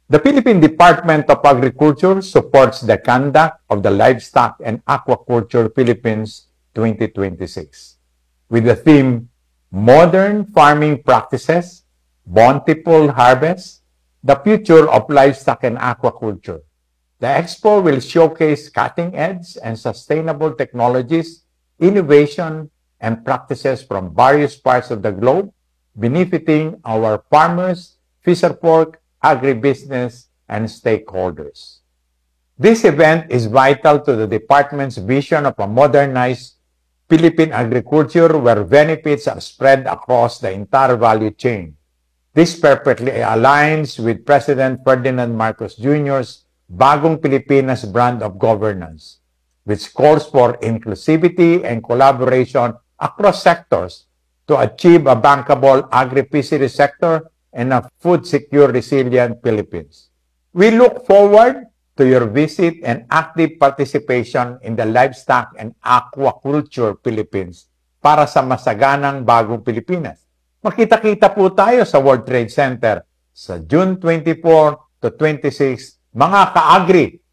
The Philippine Department of Agriculture supports the conduct of the Livestock and Aquaculture Philippines 2026 with the theme Modern Farming Practices, Bountiful Harvest, the Future of Livestock and Aquaculture. The expo will showcase cutting-edge and sustainable technologies, innovation, and practices from various parts of the globe, benefiting our farmers, fisherfolk, agribusiness, and stakeholders. This event is vital to the department's vision of a modernized Philippine agriculture where benefits are spread across the entire value chain. This perfectly aligns with President Ferdinand Marcos Jr.'s Bagong Pilipinas brand of governance, which calls for inclusivity and collaboration across sectors to achieve a bankable agri-fishery sector and a food-secure, resilient Philippines. We look forward to your visit and active participation in the Livestock and Aquaculture Philippines para sa masaganang bagong Pilipinas. Makita-kita po tayo sa World Trade Center sa June 24 to 26, mga ka-agri